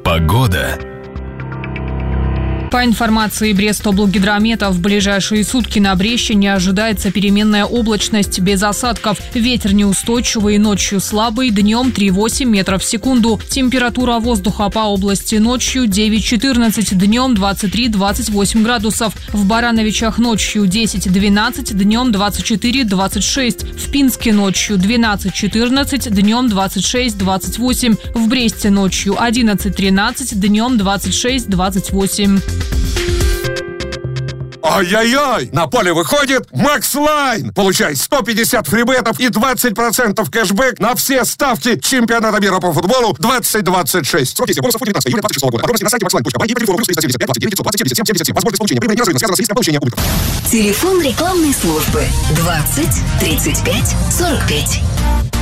Погода. По информации Брестоблгидромета, в ближайшие сутки на Брещине ожидается переменная облачность без осадков. Ветер неустойчивый, ночью слабый, днем 3,8 метров в секунду. Температура воздуха по области ночью 9-14, днем 23-28 градусов. В Барановичах ночью 10-12, днем 24-26. В Пинске ночью 12-14, днем 26-28. В Бресте ночью 11-13, днем 26-28. Ай-яй-яй! На поле выходит Макс Лайн! Получай 150 фрибетов и 20% кэшбэк на все ставки чемпионата мира по футболу 2026. Срок действия бонусов 19 июля 2026 года. Подробности на сайте maxline.by и по телефону +375 29 920 77 77. Возможность получения прибыли неразрывно связана с риском получения убытков. Телефон рекламной службы 20 35 45.